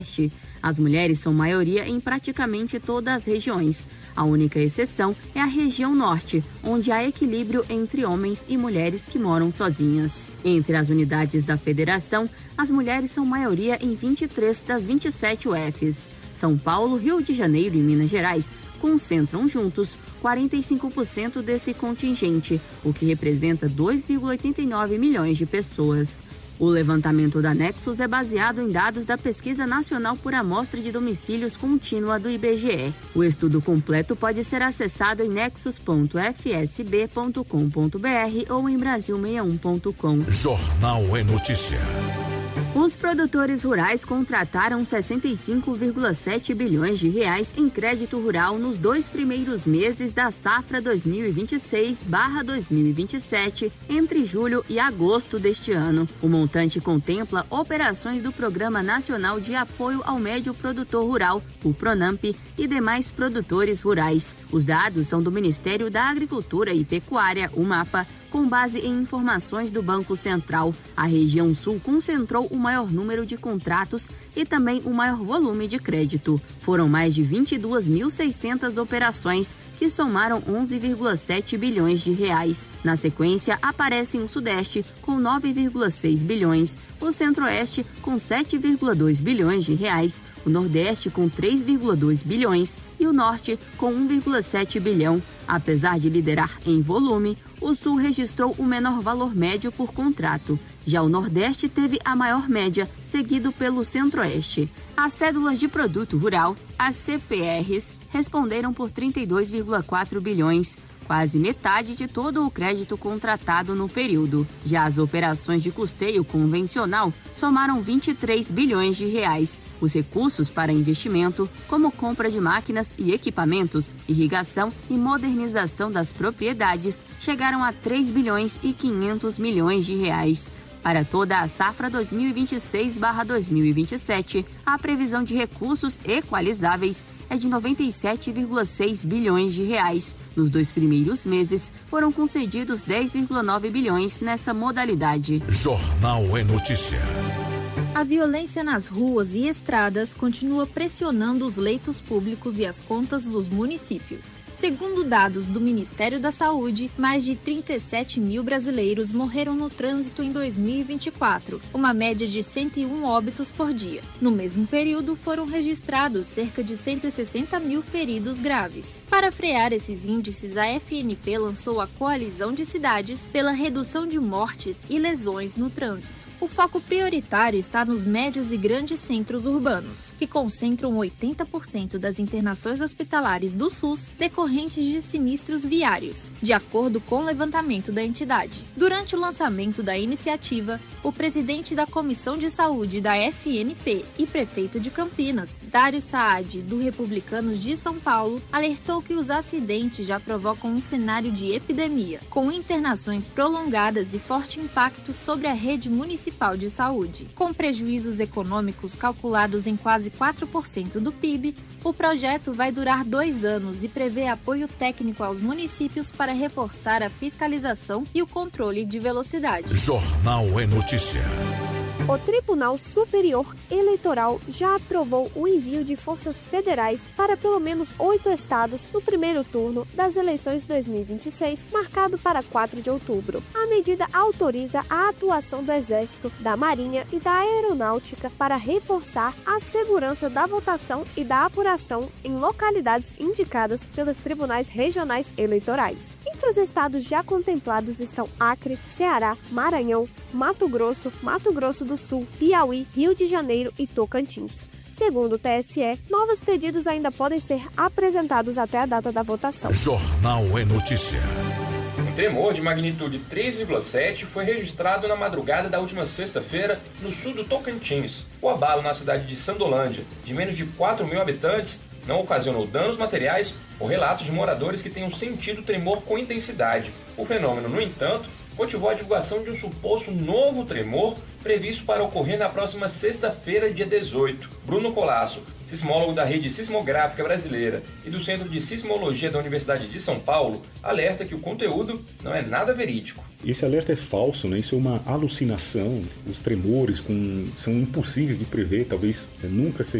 As mulheres são maioria em praticamente todas as regiões. A única exceção é a região norte, onde há equilíbrio entre homens e mulheres que moram sozinhas. Entre as unidades da federação, as mulheres são maioria em 23 das 27 UFs. São Paulo, Rio de Janeiro e Minas Gerais concentram juntos 45% desse contingente, o que representa 2,89 milhões de pessoas. O levantamento da Nexus é baseado em dados da Pesquisa Nacional por Amostra de Domicílios Contínua do IBGE. O estudo completo pode ser acessado em nexus.fsb.com.br ou em brasil61.com. Jornal é Notícia. Os produtores rurais contrataram 65,7 bilhões de reais em crédito rural nos 2 primeiros meses da safra 2026/2027, entre julho e agosto deste ano. O montante contempla operações do Programa Nacional de Apoio ao Médio Produtor Rural, o PRONAMP, e demais produtores rurais. Os dados são do Ministério da Agricultura e Pecuária, o MAPA, com base em informações do Banco Central. A região sul concentrou o maior número de contratos e também o maior volume de crédito. Foram mais de 22.600 operações, que somaram 11,7 bilhões de reais. Na sequência, aparecem o Sudeste, com 9,6 bilhões, o Centro-Oeste, com 7,2 bilhões de reais, o Nordeste, com 3,2 bilhões e o Norte, com 1,7 bilhão. Apesar de liderar em volume, o Sul registrou o menor valor médio por contrato. Já o Nordeste teve a maior média, seguido pelo Centro-Oeste. As cédulas de produto rural, as CPRs, responderam por 32,4 bilhões, quase metade de todo o crédito contratado no período. Já as operações de custeio convencional somaram 23 bilhões de reais. Os recursos para investimento, como compra de máquinas e equipamentos, irrigação e modernização das propriedades, chegaram a 3 bilhões e 500 milhões de reais. Para toda a safra 2026/2027, a previsão de recursos equalizáveis é de 97,6 bilhões de reais. Nos 2 primeiros meses, foram concedidos 10,9 bilhões nessa modalidade. Jornal é Notícia. A violência nas ruas e estradas continua pressionando os leitos públicos e as contas dos municípios. Segundo dados do Ministério da Saúde, mais de 37 mil brasileiros morreram no trânsito em 2024, uma média de 101 óbitos por dia. No mesmo período, foram registrados cerca de 160 mil feridos graves. Para frear esses índices, a FNP lançou a Coalizão de Cidades pela redução de mortes e lesões no trânsito. O foco prioritário está nos médios e grandes centros urbanos, que concentram 80% das internações hospitalares do SUS decorrentes de sinistros viários, de acordo com o levantamento da entidade. Durante o lançamento da iniciativa, o presidente da Comissão de Saúde da FNP e prefeito de Campinas, Dário Saad, do Republicanos de São Paulo, alertou que os acidentes já provocam um cenário de epidemia, com internações prolongadas e forte impacto sobre a rede municipal de saúde. Com prejuízos econômicos calculados em quase 4% do PIB, o projeto vai durar 2 anos e prevê apoio técnico aos municípios para reforçar a fiscalização e o controle de velocidade. Jornal é Notícia. O Tribunal Superior Eleitoral já aprovou o envio de forças federais para pelo menos 8 estados no primeiro turno das eleições de 2026, marcado para 4 de outubro. A medida autoriza a atuação do Exército, da Marinha e da Aeronáutica para reforçar a segurança da votação e da apuração em localidades indicadas pelos tribunais regionais eleitorais. Entre os estados já contemplados estão Acre, Ceará, Maranhão, Mato Grosso do Sul, Piauí, Rio de Janeiro e Tocantins. Segundo o TSE, novos pedidos ainda podem ser apresentados até a data da votação. Jornal é Notícia. Um tremor de magnitude 3,7 foi registrado na madrugada da última sexta-feira no sul do Tocantins. O abalo na cidade de Sandolândia, de menos de 4 mil habitantes, não ocasionou danos materiais ou relatos de moradores que tenham sentido tremor com intensidade. O fenômeno, no entanto, motivou a divulgação de um suposto novo tremor previsto para ocorrer na próxima sexta-feira, dia 18. Bruno Colasso, sismólogo da Rede Sismográfica Brasileira e do Centro de Sismologia da Universidade de São Paulo, alerta que o conteúdo não é nada verídico. Esse alerta é falso, né? Isso é uma alucinação. Os tremores são impossíveis de prever, talvez nunca seja